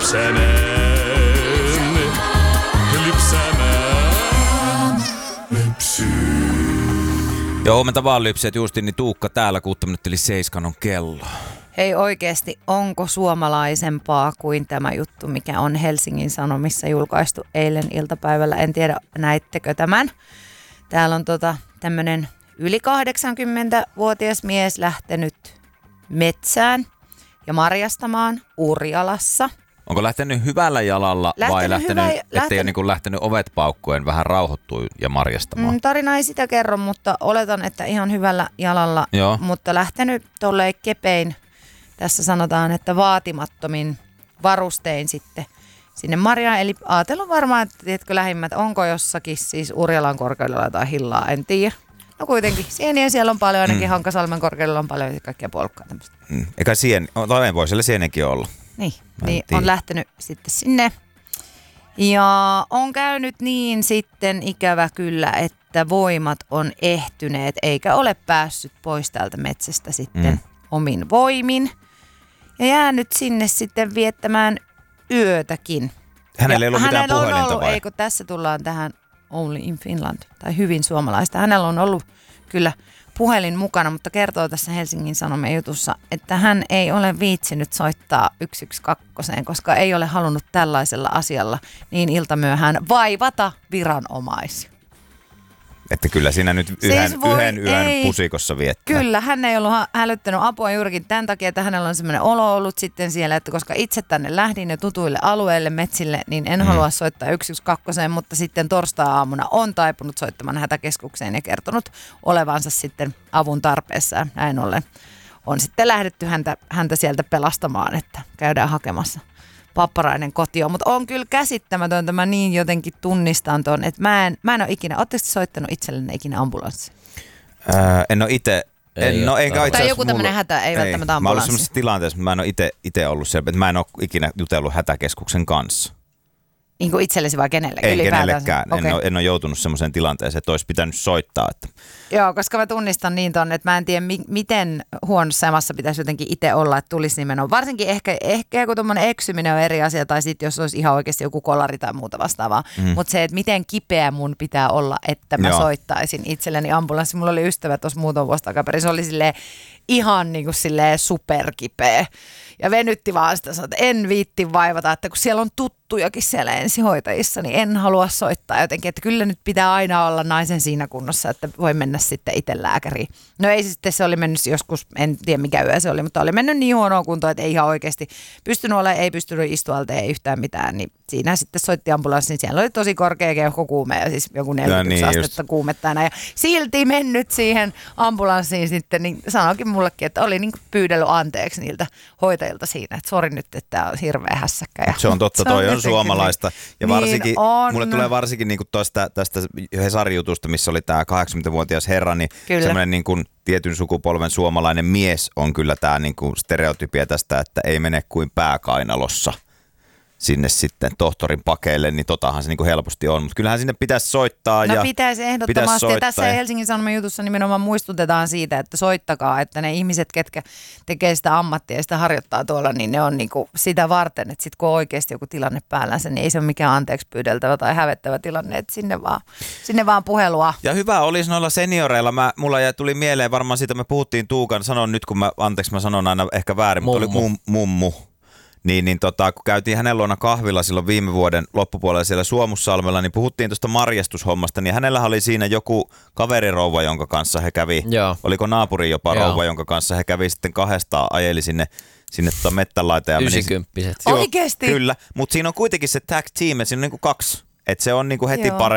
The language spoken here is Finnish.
Lypsämään. Joo, huomenta vaan Lypsät, Justini Tuukka täällä, 6 minuuttia yli 7 on kello. Hei oikeesti, onko suomalaisempaa kuin tämä juttu, mikä on Helsingin Sanomissa julkaistu eilen iltapäivällä? En tiedä, näittekö tämän. Täällä on tämmönen yli 80-vuotias mies lähtenyt metsään ja marjastamaan Urjalassa. Onko lähtenyt hyvällä jalalla vai ettei ole niin lähtenyt ovet paukkuen vähän rauhoittua ja marjastamaan? Tarina ei sitä kerro, mutta oletan, että ihan hyvällä jalalla. Joo. Mutta lähtenyt tolleen kepein, tässä sanotaan, että vaatimattomin varustein sitten sinne marjaan. Eli ajatellut varmaan, että tiedätkö lähimmät, onko jossakin siis Urjalan korkeudella tai hillaa, en tiedä. No kuitenkin, sieniä siellä on paljon, ainakin Hankasalmen korkeudella on paljon kaikkia polkkaa tämmöistä. Eikä voi siellä sieniäkin olla. Niin on lähtenyt sitten sinne. Ja on käynyt niin sitten ikävä kyllä, että voimat on ehtyneet, eikä ole päässyt pois täältä metsästä sitten omin voimin. Ja jäänyt sinne sitten viettämään yötäkin. Hänellä ei ollut mitään puhelinta vai? Eikö tässä tullaan tähän Only in Finland, tai hyvin suomalaista. Hänellä on ollut kyllä puhelin mukana, mutta kertoo tässä Helsingin Sanomien jutussa, että hän ei ole viitsinyt soittaa 112, koska ei ole halunnut tällaisella asialla niin iltamyöhään vaivata viranomaisia. Että kyllä siinä nyt yhden yön pusikossa viettää. Kyllä, hän ei ollut hälyttänyt apua juurikin tämän takia, että hänellä on semmoinen olo ollut sitten siellä, että koska itse tänne lähdin ja tutuille alueille, metsille, niin en halua soittaa 112, mutta sitten torstai-aamuna on taipunut soittamaan hätäkeskukseen ja kertonut olevansa sitten avun tarpeessa. Näin ollen on sitten lähdetty häntä sieltä pelastamaan, että käydään hakemassa Papparainen kotioon, mutta on kyllä käsittämätöntä, mä niin jotenkin tunnistan ton, että mä en ole ikinä, ootteko te soittanut itsellenne ikinä ambulanssi? En ole itse, tai joku tämmöinen hätä, ei välttämättä ambulanssi. Mä olen semmoisessa tilanteessa, mutta mä en ole itse ollut siellä, että mä en ole ikinä jutellut hätäkeskuksen kanssa. Niin kuin itsellesi vai kenellekään? Ei kenellekään. Okay. En ole joutunut semmoiseen tilanteeseen, että olisi pitänyt soittaa. Että. Joo, koska mä tunnistan niin ton, että mä en tiedä miten huonossa jamassa pitäisi jotenkin itse olla, että tulisi nimenomaan. Varsinkin ehkä joku tommoinen eksyminen on eri asia, tai sitten jos olisi ihan oikeasti joku kolari tai muuta vastaavaa. Mutta se, että miten kipeä mun pitää olla, että mä soittaisin itselleni ambulanssi. Mulla oli ystävä tuossa muutama vuosi takaperin, se oli silleen ihan niin kuin silleen superkipeä. Ja venytti vaan sitä, että en viitti vaivata, että kun siellä on tuttujakin siellä ensihoitajissa, niin en halua soittaa jotenkin, että kyllä nyt pitää aina olla naisen siinä kunnossa, että voi mennä sitten itse lääkäriin. No ei sitten, se oli mennyt joskus, en tiedä mikä yö se oli, mutta oli mennyt niin huonoa kuntoon, että ei ihan oikeasti pystynyt olemaan, ei pystynyt istualta, ei yhtään mitään, niin siinä sitten soitti ambulanssin, siellä oli tosi korkea keuhkokuume ja siis joku 41 astetta kuumetta ja silti mennyt siihen ambulanssiin sitten, niin sanoikin mullekin, että oli niin kuin pyydellyt anteeksi niiltä hoitajilta siinä, että sori nyt, että tämä on hirveä hässäkkä. Ja se on totta, toi on suomalaista. Ja varsinkin, mulle tulee varsinkin niin kuin tästä Hesari-jutusta, missä oli tämä 80-vuotias herra, niin semmoinen niin kuin tietyn sukupolven suomalainen mies on kyllä tämä niin kuin stereotypia tästä, että ei mene kuin pääkainalossa sinne sitten tohtorin pakeille, niin totahan se niin kuin helposti on. Mutta kyllähän sinne pitäisi soittaa. No pitäisi ehdottomasti. Ja tässä Helsingin Sanomien jutussa nimenomaan muistutetaan siitä, että soittakaa, että ne ihmiset, ketkä tekee sitä ammattia ja sitä harjoittaa tuolla, niin ne on niin kuin sitä varten, että sitten kun on oikeasti joku tilanne päällänsä, niin ei se ole mikään anteeksi pyydeltävä tai hävettävä tilanne, että sinne vaan puhelua. Ja hyvä olisi noilla senioreilla. Mulla tuli mieleen varmaan siitä, me puhuttiin Tuukan, sanon nyt kun mä sanon aina ehkä väärin, mutta oli mummu. Niin kun käytiin hänen luona kahvilla silloin viime vuoden loppupuolella siellä Suomussalmella, niin puhuttiin tuosta marjastushommasta, niin hänellä oli siinä joku kaverirouva, jonka kanssa he kävi, oliko naapuri jopa rouva, jonka kanssa he kävi sitten kahdestaan, ajeli sinne mettänlaita. Ja 90-vuotiaat. Oikeesti? Kyllä, mutta siinä on kuitenkin se tag team, että siinä on niinku 2, että se on niinku heti parempi.